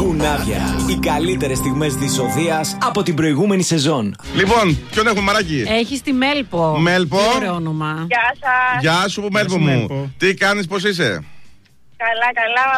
Κουνάβια. Οι καλύτερες στιγμές της Οδείας από την προηγούμενη σεζόν. Λοιπόν, ποιον έχουμε, Μαράκι? Έχεις τη Μέλπο. Μέλπο. Τι ωραίο όνομα. Γεια σας. Γεια σου, Μέλπο μου. Τι κάνεις, πώς είσαι? Καλά, καλά.